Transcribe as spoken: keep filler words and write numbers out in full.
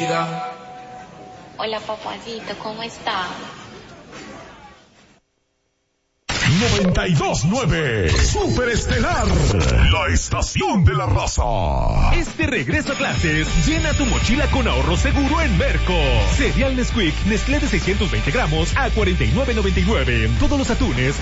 vida. Hola, papacito, ¿cómo está? noventa y dos nueve Superestelar, la estación de la raza. Este regreso a clases, llena tu mochila con ahorro seguro en Merco. Cereal Nesquik, Nestlé de seiscientos veinte gramos a cuarenta y nueve noventa y nueve. Todos los atunes